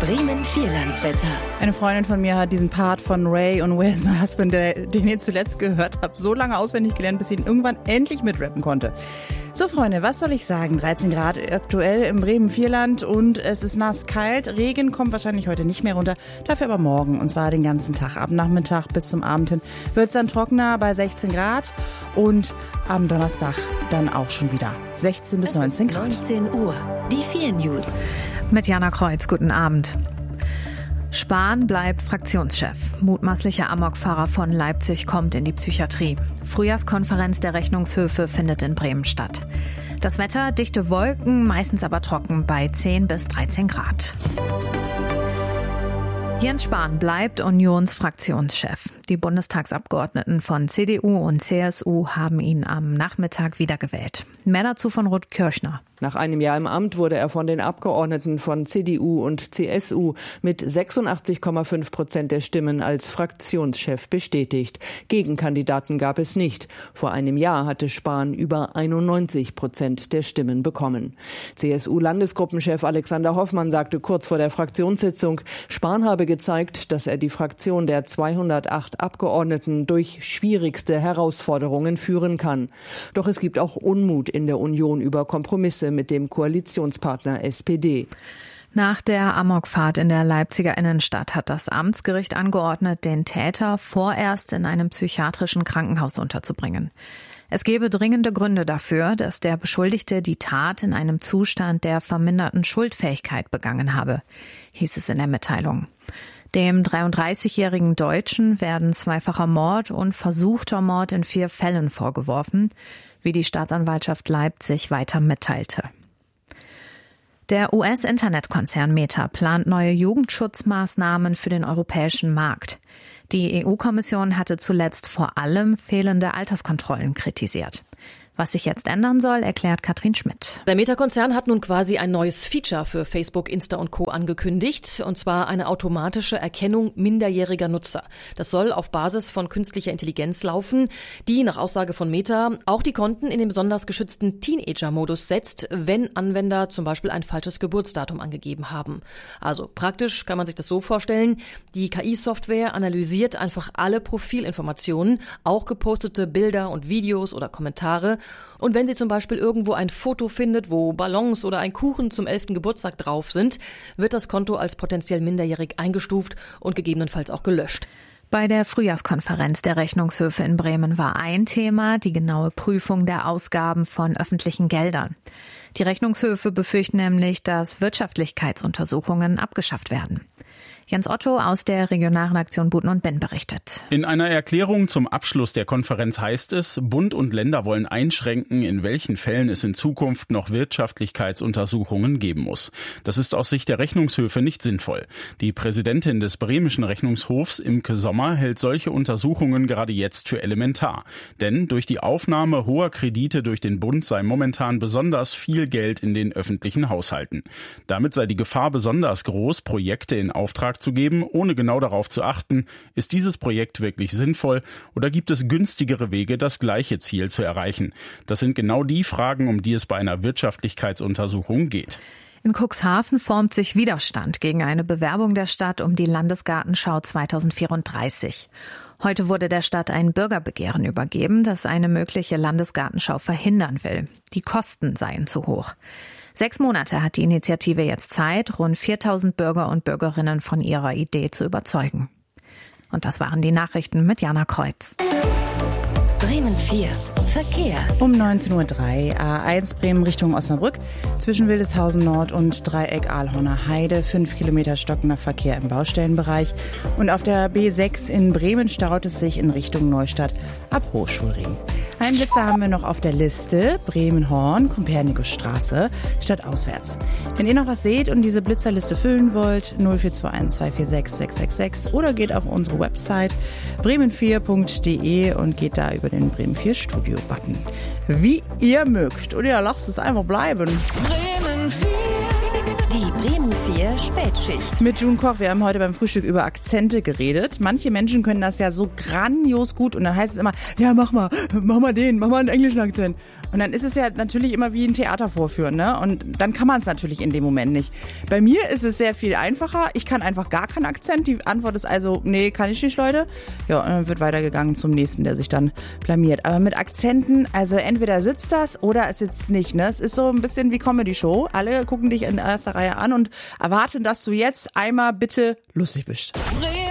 Bremen Vierlandswetter. Eine Freundin von mir hat diesen Part von Ray und Where's My Husband, den ihr zuletzt gehört habt, so lange auswendig gelernt, bis sie ihn irgendwann endlich mitrappen konnte. So Freunde, was soll ich sagen? 13 Grad aktuell im Bremen-Vierland und es ist nass kalt. Regen kommt wahrscheinlich heute nicht mehr runter, dafür aber morgen und zwar den ganzen Tag. Ab Nachmittag bis zum Abend hin wird es dann trockener bei 16 Grad und am Donnerstag dann auch schon wieder 16 bis 19 Grad. 19 Uhr, die 4 News. Mit Jana Kreuz, guten Abend. Spahn bleibt Fraktionschef. Mutmaßlicher Amokfahrer von Leipzig kommt in die Psychiatrie. Frühjahrskonferenz der Rechnungshöfe findet in Bremen statt. Das Wetter, dichte Wolken, meistens aber trocken bei 10 bis 13 Grad. Jens Spahn bleibt Unionsfraktionschef. Die Bundestagsabgeordneten von CDU und CSU haben ihn am Nachmittag wiedergewählt. Mehr dazu von Ruth Kirchner. Nach einem Jahr im Amt wurde er von den Abgeordneten von CDU und CSU mit 86,5% der Stimmen als Fraktionschef bestätigt. Gegenkandidaten gab es nicht. Vor einem Jahr hatte Spahn über 91% der Stimmen bekommen. CSU-Landesgruppenchef Alexander Hoffmann sagte kurz vor der Fraktionssitzung, Spahn habe gezeigt, dass er die Fraktion der 208 Abgeordneten durch schwierigste Herausforderungen führen kann. Doch es gibt auch Unmut in der Union über Kompromisse mit dem Koalitionspartner SPD. Nach der Amokfahrt in der Leipziger Innenstadt hat das Amtsgericht angeordnet, den Täter vorerst in einem psychiatrischen Krankenhaus unterzubringen. Es gebe dringende Gründe dafür, dass der Beschuldigte die Tat in einem Zustand der verminderten Schuldfähigkeit begangen habe, hieß es in der Mitteilung. Dem 33-jährigen Deutschen werden zweifacher Mord und versuchter Mord in 4 Fällen vorgeworfen, wie die Staatsanwaltschaft Leipzig weiter mitteilte. Der US-Internetkonzern Meta plant neue Jugendschutzmaßnahmen für den europäischen Markt. Die EU-Kommission hatte zuletzt vor allem fehlende Alterskontrollen kritisiert. Was sich jetzt ändern soll, erklärt Katrin Schmidt. Der Meta-Konzern hat nun quasi ein neues Feature für Facebook, Insta und Co. angekündigt, und zwar eine automatische Erkennung minderjähriger Nutzer. Das soll auf Basis von künstlicher Intelligenz laufen, die nach Aussage von Meta auch die Konten in den besonders geschützten Teenager-Modus setzt, wenn Anwender zum Beispiel ein falsches Geburtsdatum angegeben haben. Also praktisch kann man sich das so vorstellen, die KI-Software analysiert einfach alle Profilinformationen, auch gepostete Bilder und Videos oder Kommentare. Und wenn sie zum Beispiel irgendwo ein Foto findet, wo Ballons oder ein Kuchen zum 11. Geburtstag drauf sind, wird das Konto als potenziell minderjährig eingestuft und gegebenenfalls auch gelöscht. Bei der Frühjahrskonferenz der Rechnungshöfe in Bremen war ein Thema die genaue Prüfung der Ausgaben von öffentlichen Geldern. Die Rechnungshöfe befürchten nämlich, dass Wirtschaftlichkeitsuntersuchungen abgeschafft werden. Jens Otto aus der Regionalredaktion Buten und Benn berichtet. In einer Erklärung zum Abschluss der Konferenz heißt es, Bund und Länder wollen einschränken, in welchen Fällen es in Zukunft noch Wirtschaftlichkeitsuntersuchungen geben muss. Das ist aus Sicht der Rechnungshöfe nicht sinnvoll. Die Präsidentin des Bremischen Rechnungshofs, Imke Sommer, hält solche Untersuchungen gerade jetzt für elementar. Denn durch die Aufnahme hoher Kredite durch den Bund sei momentan besonders viel Geld in den öffentlichen Haushalten. Damit sei die Gefahr besonders groß, Projekte in Auftrag zu geben, ohne genau darauf zu achten, ist dieses Projekt wirklich sinnvoll oder gibt es günstigere Wege, das gleiche Ziel zu erreichen? Das sind genau die Fragen, um die es bei einer Wirtschaftlichkeitsuntersuchung geht. In Cuxhaven formt sich Widerstand gegen eine Bewerbung der Stadt um die Landesgartenschau 2034. Heute wurde der Stadt ein Bürgerbegehren übergeben, das eine mögliche Landesgartenschau verhindern will. Die Kosten seien zu hoch. 6 Monate hat die Initiative jetzt Zeit, rund 4.000 Bürger und Bürgerinnen von ihrer Idee zu überzeugen. Und das waren die Nachrichten mit Jana Kreuz. Bremen 4. Verkehr. Um 19.03 Uhr A1 Bremen Richtung Osnabrück zwischen Wildeshausen Nord und Dreieck Ahlhorner Heide 5 Kilometer stockender Verkehr im Baustellenbereich. Und auf der B6 in Bremen staut es sich in Richtung Neustadt ab Hochschulring. Einen Blitzer haben wir noch auf der Liste. Bremen-Horn, Kopernikusstraße, stadtauswärts. Wenn ihr noch was seht und diese Blitzerliste füllen wollt, 0421 246 666 oder geht auf unsere Website bremen4.de und geht da über den Bremen 4 Studio-Button. Wie ihr mögt. Oder lasst es einfach bleiben. Bremen 4. Die Bremen 4 4 Spätschicht. Mit June Koch, wir haben heute beim Frühstück über Akzente geredet. Manche Menschen können das ja so grandios gut und dann heißt es immer, ja mach mal einen englischen Akzent. Und dann ist es ja natürlich immer wie ein Theater vorführen, ne? Und dann kann man es natürlich in dem Moment nicht. Bei mir ist es sehr viel einfacher. Ich kann einfach gar keinen Akzent. Die Antwort ist also, nee, kann ich nicht, Leute. Ja, und dann wird weitergegangen zum nächsten, der sich dann blamiert. Aber mit Akzenten, also entweder sitzt das oder es sitzt nicht, ne? Es ist so ein bisschen wie Comedy-Show. Alle gucken dich in erster Reihe an und erwarten, dass du jetzt einmal bitte lustig bist.